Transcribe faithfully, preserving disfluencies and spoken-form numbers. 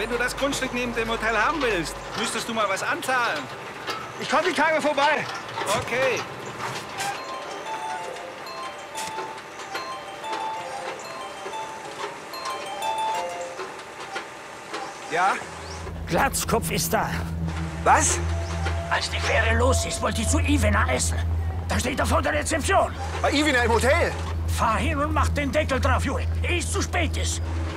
Wenn du das Grundstück neben dem Hotel haben willst, müsstest du mal was anzahlen. Ich komme die Tage vorbei. Okay. Ja? Glatzkopf ist da. Was? Als die Fähre los ist, wollte ich zu Ivena essen. Da steht er vor der Rezeption. Bei Ivina im Hotel. Fahr hin und mach den Deckel drauf, Junge, ehe es zu spät ist.